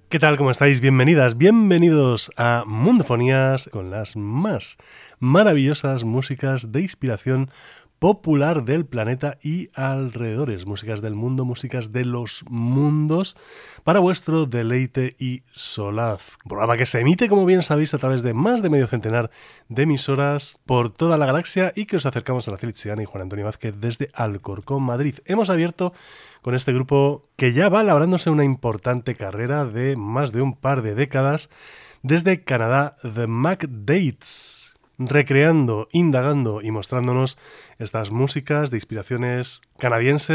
¿Qué tal? ¿Cómo estáis? Bienvenidas, bienvenidos a Mundofonías con las más maravillosas músicas de inspiración popular del planeta y alrededores, músicas del mundo, músicas de los mundos, para vuestro deleite y solaz. Un programa que se emite, como bien sabéis, a través de más de medio centenar de emisoras por toda la galaxia y que os acercamos a Araceli Chigana y Juan Antonio Vázquez desde Alcorcón, Madrid. Hemos abierto con este grupo que ya va labrándose una importante carrera de más de un par de décadas desde Canadá, The Mac Dates, recreando, indagando y mostrándonos estas músicas de inspiraciones canadienses